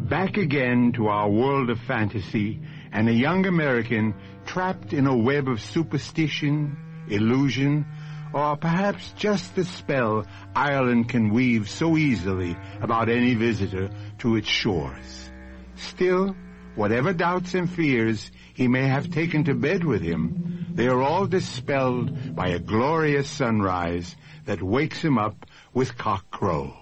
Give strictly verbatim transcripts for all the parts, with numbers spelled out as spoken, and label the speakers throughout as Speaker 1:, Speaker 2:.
Speaker 1: Back again to our world of fantasy, and a young American trapped in a web of superstition, illusion, or perhaps just the spell Ireland can weave so easily about any visitor to its shores. Still, whatever doubts and fears he may have taken to bed with him, they are all dispelled by a glorious sunrise that wakes him up with cock crow.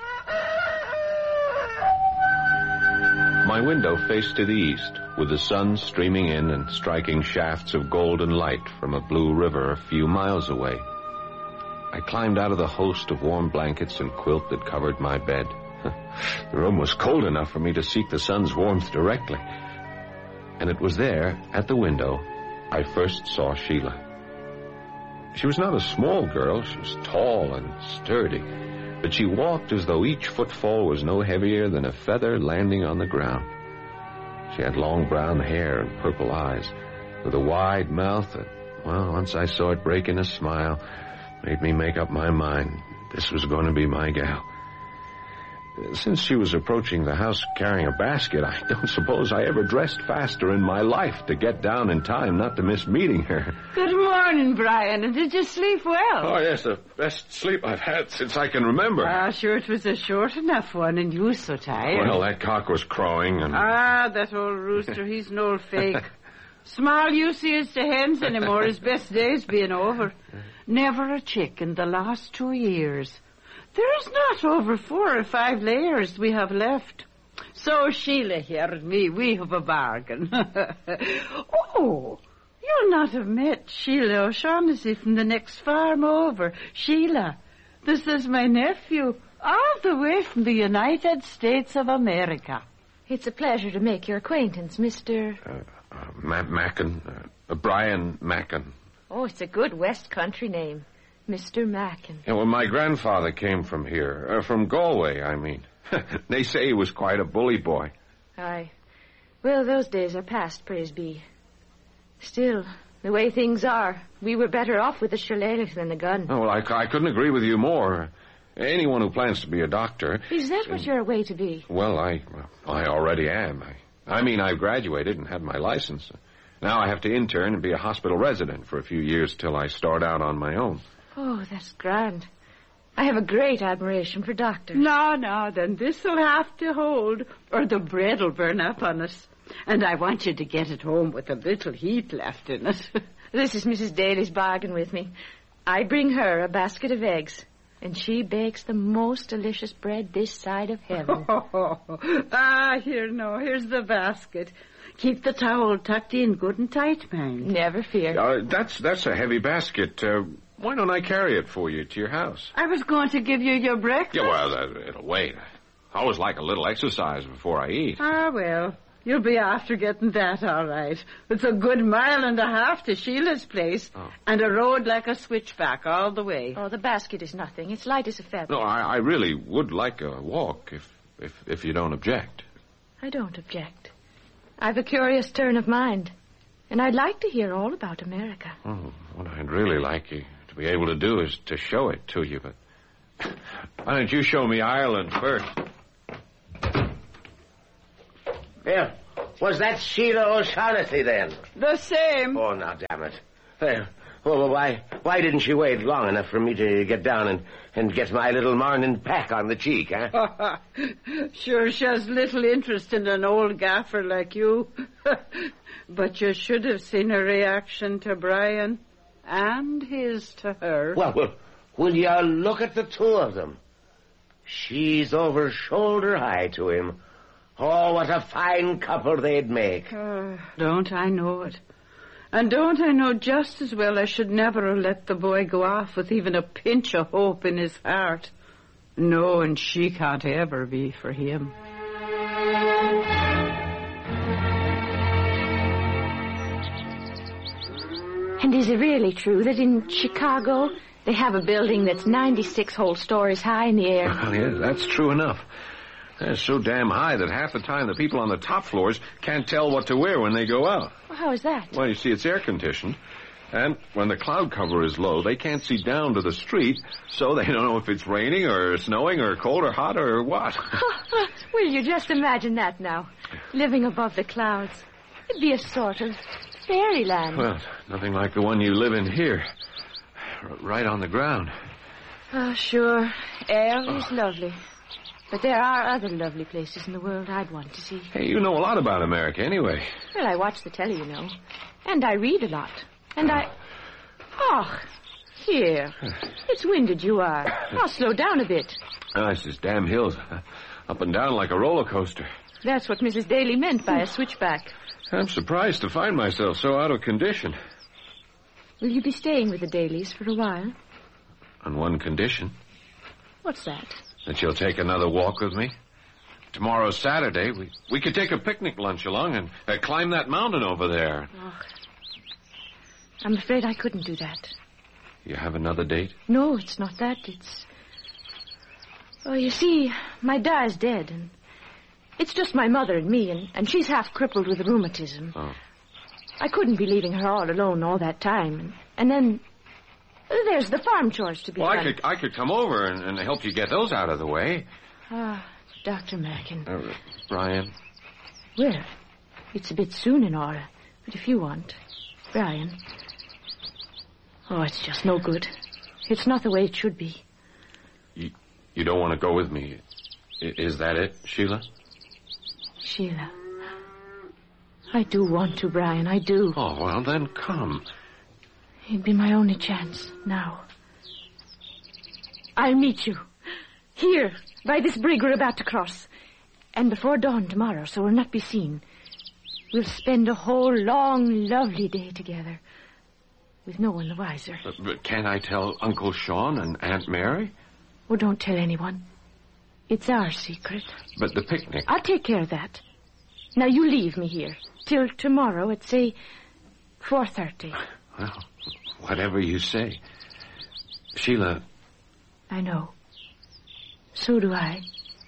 Speaker 2: My window faced to the east, with the sun streaming in and striking shafts of golden light from a blue river a few miles away. I climbed out of the host of warm blankets and quilt that covered my bed. The room was cold enough for me to seek the sun's warmth directly. And it was there, at the window, I first saw Sheila. She was not a small girl. She was tall and sturdy, but she walked as though each footfall was no heavier than a feather landing on the ground. She had long brown hair and purple eyes, with a wide mouth that, well, once I saw it break in a smile, made me make up my mind this was going to be my gal. Since she was approaching the house carrying a basket, I don't suppose I ever dressed faster in my life to get down in time not to miss meeting her.
Speaker 3: Good morning, Brian. And did you sleep well?
Speaker 2: Oh, yes, the best sleep I've had since I can remember.
Speaker 3: Ah, sure, it was a short enough one, and you were so tired.
Speaker 2: Well, that cock was crowing, and...
Speaker 3: Ah, that old rooster, he's an old fake. Small use he is to hens anymore, his best days being over. Never a chick in the last two years. There's not over four or five layers we have left. So Sheila here and me, we have a bargain. Oh, you'll not have met Sheila O'Shaughnessy from the next farm over. Sheila, this is my nephew, all the way from the United States of America.
Speaker 4: It's a pleasure to make your acquaintance, Mister...
Speaker 2: Uh, uh, Ma- Mackin, uh, Brian Mackin.
Speaker 4: Oh, it's a good West Country name. Mister Mackin.
Speaker 2: Yeah, well, my grandfather came from here. Uh, from Galway, I mean. They say he was quite a bully boy.
Speaker 4: Aye. Well, those days are past, praise be. Still, the way things are, we were better off with a shillelagh than a gun.
Speaker 2: Oh, well, I, I couldn't agree with you more. Anyone who plans to be a doctor...
Speaker 4: Is that what
Speaker 2: uh,
Speaker 4: you're away to be?
Speaker 2: Well, I I already am. I, I mean, I've graduated and had my license. Now I have to intern and be a hospital resident for a few years till I start out on my own.
Speaker 4: Oh, that's grand. I have a great admiration for doctors.
Speaker 3: No, no, then this'll have to hold, or the bread'll burn up on us. And I want you to get it home with a little heat left in it.
Speaker 4: This is Missus Daly's bargain with me. I bring her a basket of eggs, and she bakes the most delicious bread this side of heaven.
Speaker 3: Oh, ah, here, no, here's the basket. Keep the towel tucked in good and tight, man.
Speaker 4: Never fear.
Speaker 2: Uh, that's that's a heavy basket. Uh, why don't I carry it for you to your house?
Speaker 3: I was going to give you your breakfast.
Speaker 2: Yeah, well, uh, it'll wait. I always like a little exercise before I eat.
Speaker 3: Ah, well, you'll be after getting that, all right. It's a good mile and a half to Sheila's place, oh. and a road like a switchback all the way.
Speaker 4: Oh, the basket is nothing. It's light as a feather.
Speaker 2: No, I, I really would like a walk, if, if, if you don't object.
Speaker 4: I don't object. I've a curious turn of mind, and I'd like to hear all about America.
Speaker 2: Oh, what I'd really like you to be able to do is to show it to you, but why don't you show me Ireland first?
Speaker 5: Yeah, was that Sheila O'Shaughnessy then?
Speaker 3: The same.
Speaker 5: Oh, now, damn it. Well, well, why why didn't she wait long enough for me to get down and, and get my little morning peck on the cheek, huh?
Speaker 3: Sure, she has little interest in an old gaffer like you. But you should have seen her reaction to Brian and his to her.
Speaker 5: Well, well, will you look at the two of them? She's over shoulder high to him. Oh, what a fine couple they'd make.
Speaker 3: Uh, don't I know it? And don't I know just as well I should never have let the boy go off with even a pinch of hope in his heart. No, and she can't ever be for him.
Speaker 4: And is it really true that in Chicago they have a building that's ninety-six whole stories high in the air?
Speaker 2: Well, yeah, that's true enough. It's so damn high that half the time the people on the top floors can't tell what to wear when they go out.
Speaker 4: Well, how is that?
Speaker 2: Well, you see, it's air-conditioned. And when the cloud cover is low, they can't see down to the street, so they don't know if it's raining or snowing or cold or hot or what.
Speaker 4: Will you just imagine that now? Living above the clouds. It'd be a sort of fairyland.
Speaker 2: Well, nothing like the one you live in here. R- right on the ground.
Speaker 4: Oh, sure. Air is lovely. But there are other lovely places in the world I'd want to see.
Speaker 2: Hey, you know a lot about America anyway.
Speaker 4: Well, I watch the telly, you know. And I read a lot. And I... Oh, here. It's winded you are. I'll slow down a bit.
Speaker 2: Oh, it's just damn hills. Up and down like a roller coaster.
Speaker 4: That's what Missus Daly meant by a switchback.
Speaker 2: I'm surprised to find myself so out of condition.
Speaker 4: Will you be staying with the Dalys for a while?
Speaker 2: On one condition.
Speaker 4: What's that?
Speaker 2: That you'll take another walk with me. Tomorrow's Saturday. We we could take a picnic lunch along and uh, climb that mountain over there.
Speaker 4: Oh, I'm afraid I couldn't do that.
Speaker 2: You have another date?
Speaker 4: No, it's not that. It's... Oh, you see, my Da's dead, and it's just my mother and me, and, and she's half crippled with rheumatism.
Speaker 2: Oh.
Speaker 4: I couldn't be leaving her all alone all that time. And, and then there's the farm chores to be
Speaker 2: well,
Speaker 4: done.
Speaker 2: I could I could come over and, and help you get those out of the way.
Speaker 4: Ah, Doctor Merkin.
Speaker 2: Uh, Brian?
Speaker 4: Well, it's a bit soon and all, but if you want, Brian. Oh, it's just no good. It's not the way it should be.
Speaker 2: You, you don't want to go with me. I, is that it, Sheila?
Speaker 4: Sheila. I do want to, Brian, I do.
Speaker 2: Oh, well, then come.
Speaker 4: It'd be my only chance, now. I'll meet you. Here, by this brig we're about to cross. And before dawn tomorrow, so we'll not be seen. We'll spend a whole long, lovely day together. With no one the wiser.
Speaker 2: But, but can't I tell Uncle Sean and Aunt Mary?
Speaker 4: Oh, don't tell anyone. It's our secret.
Speaker 2: But the picnic...
Speaker 4: I'll take care of that. Now, you leave me here. Till tomorrow at, say, four thirty.
Speaker 2: Well, whatever you say. Sheila...
Speaker 4: I know. So do I.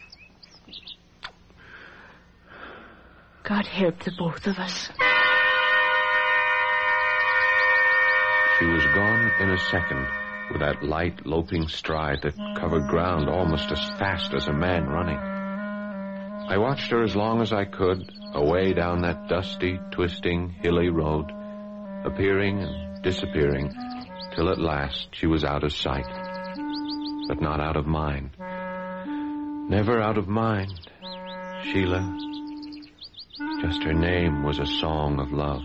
Speaker 4: God help the both of us.
Speaker 2: She was gone in a second, with that light, loping stride that covered ground almost as fast as a man running. I watched her as long as I could, away down that dusty, twisting, hilly road, appearing and disappearing, till at last she was out of sight. But not out of mind. Never out of mind. Sheila. Just her name was a song of love.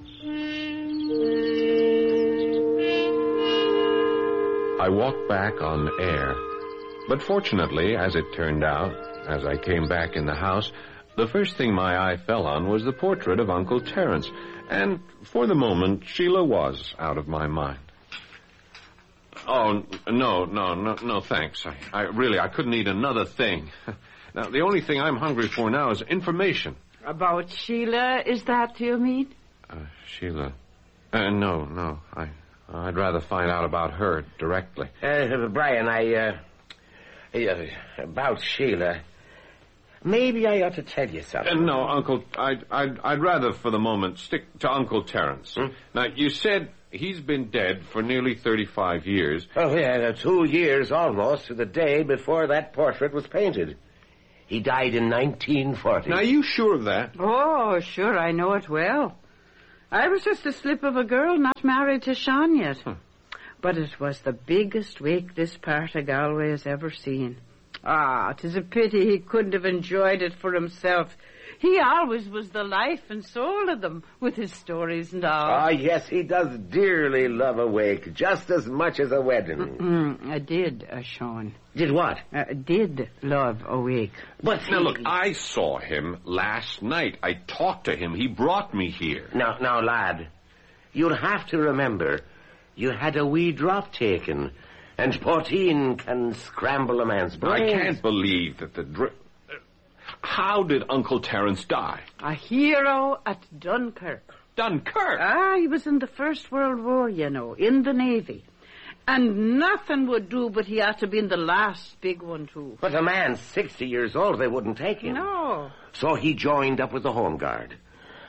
Speaker 2: I walked back on air, but fortunately, as it turned out, as I came back in the house, the first thing my eye fell on was the portrait of Uncle Terence, and for the moment, Sheila was out of my mind. Oh, no, no, no, no, thanks. I, I really, I couldn't eat another thing. Now, the only thing I'm hungry for now is information.
Speaker 3: About Sheila, is that you mean?
Speaker 2: Uh, Sheila? Uh, no, no, I... I'd rather find out about her directly.
Speaker 5: Uh, Brian, I, uh, uh, about Sheila, maybe I ought to tell you something.
Speaker 2: Uh, no, Uncle, I'd, I'd, I'd rather for the moment stick to Uncle Terence. Hmm? Now, you said he's been dead for nearly thirty-five years.
Speaker 5: Oh, yeah, two years almost to the day before that portrait was painted. He died in nineteen forty.
Speaker 2: Now, are you sure of that?
Speaker 3: Oh, sure, I know it well. I was just a slip of a girl not married to Sean yet. Huh. But it was the biggest wake this part of Galway has ever seen. Ah, 'tis a pity he couldn't have enjoyed it for himself. He always was the life and soul of them, with his stories and all.
Speaker 5: Ah, yes, he does dearly love a wake, just as much as a wedding.
Speaker 3: Mm-mm, I did, uh, Sean.
Speaker 5: Did what?
Speaker 3: Uh, did love a wake.
Speaker 5: But
Speaker 2: now, look, I saw him last night. I talked to him. He brought me here.
Speaker 5: Now, now, lad, you'll have to remember, you had a wee drop taken, and poteen can scramble a man's brains.
Speaker 2: I can't believe that the drip... How did Uncle Terence die?
Speaker 3: A hero at Dunkirk.
Speaker 2: Dunkirk?
Speaker 3: Ah, he was in the First World War, you know, in the Navy. And nothing would do, but he had to be in the last big one, too.
Speaker 5: But a man sixty years old, they wouldn't take him.
Speaker 3: No.
Speaker 5: So he joined up with the Home Guard.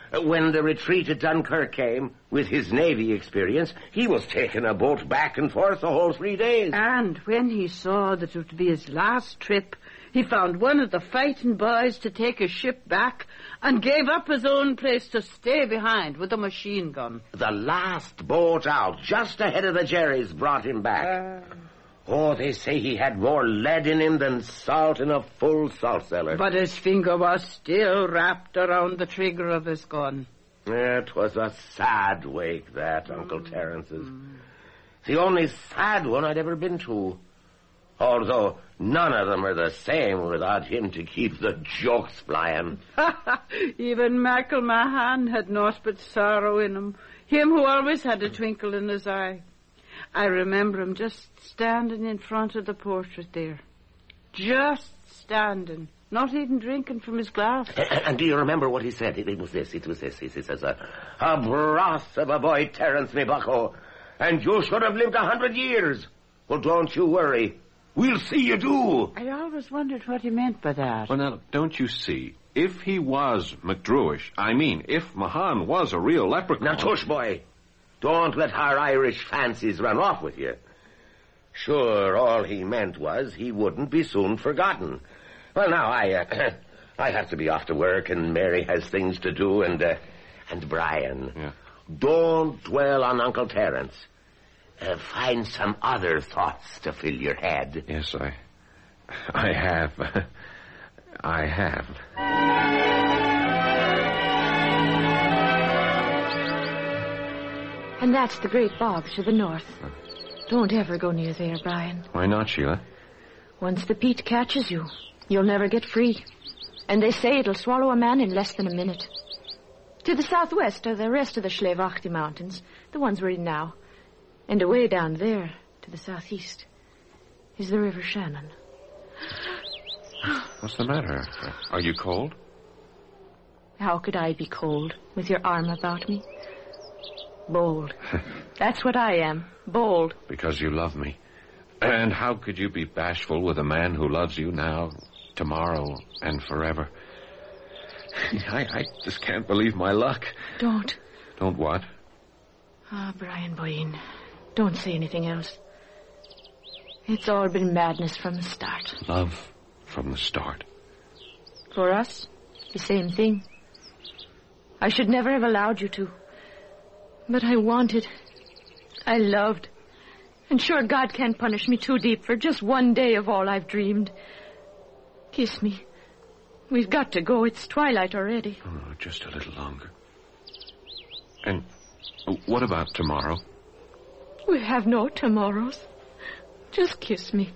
Speaker 5: When the retreat at Dunkirk came, with his Navy experience, he was taking a boat back and forth the whole three days.
Speaker 3: And when he saw that it would be his last trip, he found one of the fighting boys to take his ship back and gave up his own place to stay behind with a machine gun.
Speaker 5: The last boat out, just ahead of the Jerry's, brought him back. Uh... Oh, they say he had more lead in him than salt in a full salt cellar.
Speaker 3: But his finger was still wrapped around the trigger of his gun.
Speaker 5: It was a sad wake, that, mm. Uncle Terence's. The only sad one I'd ever been to. Although none of them are the same without him to keep the jokes flying.
Speaker 3: Even Michael Mahan had naught but sorrow in him. Him who always had a twinkle in his eye. I remember him just standing in front of the portrait there. Just standing. Not even drinking from his glass.
Speaker 5: And, and do you remember what he said? It, it was this, it was this. He says, a, a broth of a boy, Terence, me bucko, and you should have lived a hundred years. Well, don't you worry. We'll see you do.
Speaker 3: I always wondered what he meant by that.
Speaker 2: Well, now, don't you see? If he was McDruish, I mean, if Mahan was a real leprechaun...
Speaker 5: Now, tush, boy. Don't let our Irish fancies run off with you. Sure, all he meant was he wouldn't be soon forgotten. Well, now, I uh, I have to be off to work, and Mary has things to do, and, uh, and Brian.
Speaker 2: Yeah.
Speaker 5: Don't dwell on Uncle Terence. Uh, find some other thoughts to fill your head.
Speaker 2: Yes, I... I have. I have.
Speaker 4: And that's the great bog to the north. Don't ever go near there, Brian.
Speaker 2: Why not, Sheila?
Speaker 4: Once the peat catches you, you'll never get free. And they say it'll swallow a man in less than a minute. To the southwest are the rest of the Schlevachti Mountains, the ones we're in now. And away down there, to the southeast, is the River Shannon.
Speaker 2: What's the matter? Are you cold?
Speaker 4: How could I be cold with your arm about me? Bold. That's what I am. Bold.
Speaker 2: Because you love me. And how could you be bashful with a man who loves you now, tomorrow, and forever? I, I just can't believe my luck.
Speaker 4: Don't.
Speaker 2: Don't what?
Speaker 4: Ah, oh, Brian Boyne. Don't say anything else. It's all been madness from the start.
Speaker 2: Love from the start.
Speaker 4: For us, the same thing. I should never have allowed you to. But I wanted. I loved. And sure, God can't punish me too deep for just one day of all I've dreamed. Kiss me. We've got to go. It's twilight already.
Speaker 2: Oh, just a little longer. And what about tomorrow?
Speaker 4: We have no tomorrows. Just kiss me.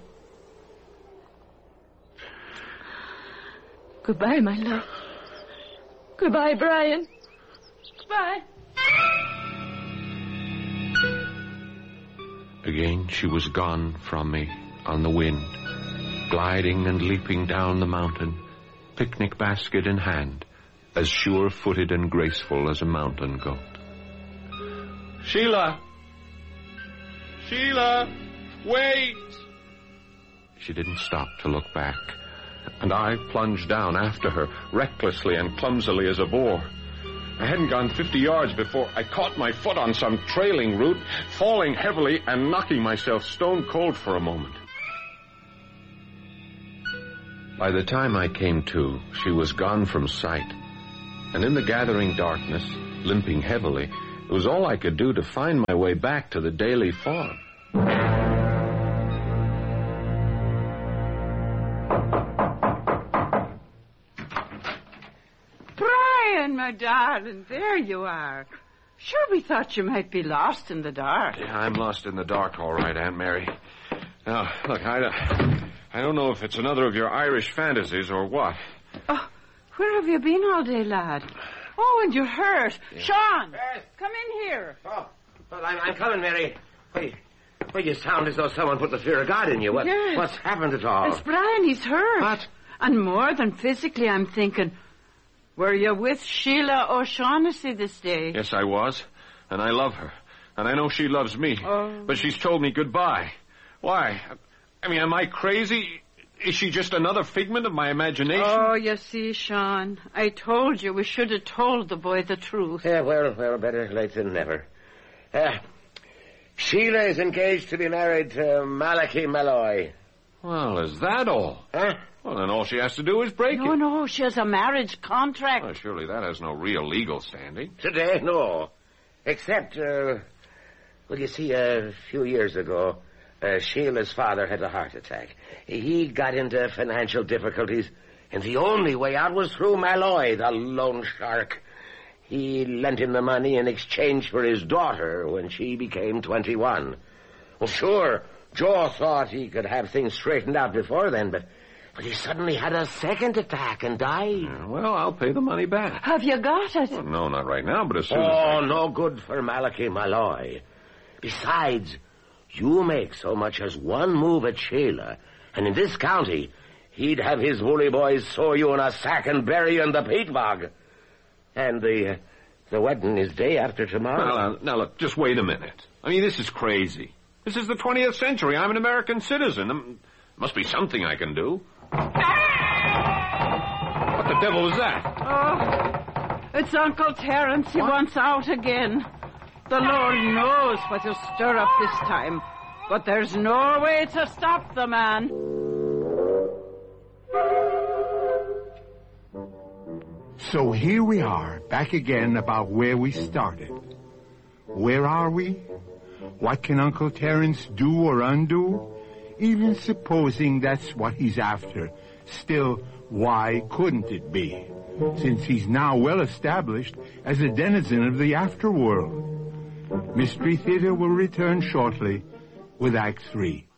Speaker 4: Goodbye, my love. Goodbye, Brian. Goodbye.
Speaker 2: Again she was gone from me on the wind, gliding and leaping down the mountain, picnic basket in hand, as sure-footed and graceful as a mountain goat. Sheila! Sheila! Wait! She didn't stop to look back, and I plunged down after her, recklessly and clumsily as a boar. I hadn't gone fifty yards before I caught my foot on some trailing root, falling heavily and knocking myself stone cold for a moment. By the time I came to, she was gone from sight, and in the gathering darkness, limping heavily, it was all I could do to find my way back to the Daly farm.
Speaker 3: My darling, there you are. Sure, we thought you might be lost in the dark.
Speaker 2: Yeah, I'm lost in the dark, all right, Aunt Mary. Now, look, I, I don't know if it's another of your Irish fantasies or what.
Speaker 3: Oh, where have you been all day, lad? Oh, and you're hurt. Yeah. Sean,
Speaker 5: yes.
Speaker 3: Come in here.
Speaker 5: Oh, well, I'm, I'm coming, Mary. Wait, wait, you sound as though someone put the fear of God in you. What,
Speaker 3: yes.
Speaker 5: What's happened at all?
Speaker 3: It's Brian, he's hurt.
Speaker 5: What?
Speaker 3: And more than physically, I'm thinking... Were you with Sheila O'Shaughnessy this day?
Speaker 2: Yes, I was. And I love her. And I know she loves me.
Speaker 3: Oh.
Speaker 2: But she's told me goodbye. Why? I mean, am I crazy? Is she just another figment of my imagination?
Speaker 3: Oh, you see, Sean, I told you we should have told the boy the truth.
Speaker 5: Yeah, well, well, better late than never. Uh, Sheila is engaged to be married to Malachi Malloy.
Speaker 2: Well, is that all?
Speaker 5: Huh?
Speaker 2: Well, then all she has to do is break
Speaker 3: No,
Speaker 2: it.
Speaker 3: no, she has a marriage contract.
Speaker 2: Well, surely that has no real legal standing.
Speaker 5: Today, no. Except, uh, well, you see, a few years ago, uh, Sheila's father had a heart attack. He got into financial difficulties, and the only way out was through Malloy, the loan shark. He lent him the money in exchange for his daughter when she became twenty-one. Well, sure, Joe thought he could have things straightened out before then, but, but he suddenly had a second attack and died.
Speaker 2: Yeah, well, I'll pay the money back.
Speaker 3: Have you got it?
Speaker 2: Well, no, not right now, but as soon as
Speaker 5: Oh,
Speaker 2: I...
Speaker 5: no good for Malachi Malloy. Besides, you make so much as one move at Sheila, and in this county, he'd have his woolly boys sew you in a sack and bury you in the peat bog. And the, uh, the wedding is day after tomorrow.
Speaker 2: Now, now, now, look, just wait a minute. I mean, this is crazy. This is the twentieth century. I'm an American citizen. There must be something I can do. What the devil was that?
Speaker 3: Oh, it's Uncle Terence. He what? wants out again. The Lord knows what he'll stir up this time. But there's no way to stop the man.
Speaker 1: So here we are, back again about where we started. Where are we? What can Uncle Terence do or undo? Even supposing that's what he's after, still, why couldn't it be? Since he's now well established as a denizen of the afterworld. Mystery Theater will return shortly with Act Three.